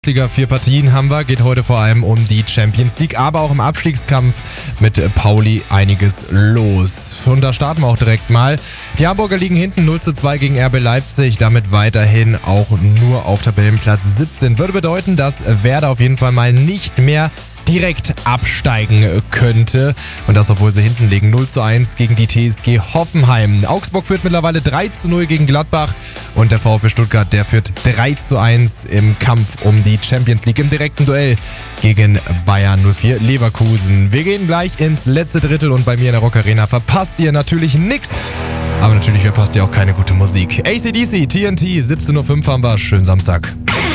Liga, 4 Partien haben wir, geht heute vor allem um die Champions League, aber auch im Abstiegskampf mit Pauli einiges los. Und da starten wir auch direkt mal. Die Hamburger liegen hinten 0:2 gegen RB Leipzig, damit weiterhin auch nur auf Tabellenplatz 17. Würde bedeuten, dass Werder auf jeden Fall mal nicht mehr direkt absteigen könnte. Und das, obwohl sie hinten liegen. 0:1 gegen die TSG Hoffenheim. Augsburg führt mittlerweile 3:0 gegen Gladbach. Und der VfB Stuttgart, der führt 3:1 im Kampf um die Champions League im direkten Duell gegen Bayern 04 Leverkusen. Wir gehen gleich ins letzte Drittel und bei mir in der Rock Arena verpasst ihr natürlich nichts. Aber natürlich verpasst ihr auch keine gute Musik. AC/DC, TNT, 17:05 haben wir. Schönen Samstag.